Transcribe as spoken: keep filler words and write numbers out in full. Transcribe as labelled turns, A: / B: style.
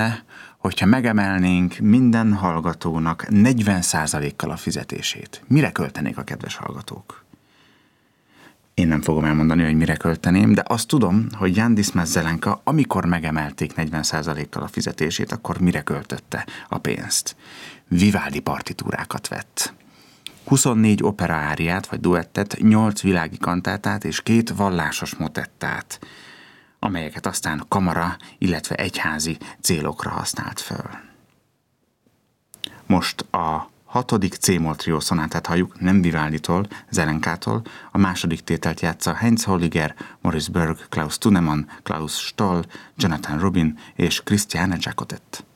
A: hogyha megemelnénk minden hallgatónak negyven százalékkal a fizetését, mire költenék a kedves hallgatók? Én nem fogom elmondani, hogy mire költeném, de azt tudom, hogy Jan Dismas Zelenka, amikor megemelték negyven százalékkal a fizetését, akkor mire költötte a pénzt? Vivaldi partitúrákat vett. huszonnégy operaáriát vagy duettet, nyolc világi kantátát és két vallásos motettát, amelyeket aztán kamara, illetve egyházi célokra használt föl. Most a hatodik C-moll trió szonátát halljuk, nem Vivalditól, Zelenkától, a második tételt játsza Heinz Holliger, Maurice Berg, Klaus Thunemann, Klaus Stoll, Jonathan Rubin és Christiane Jacottet.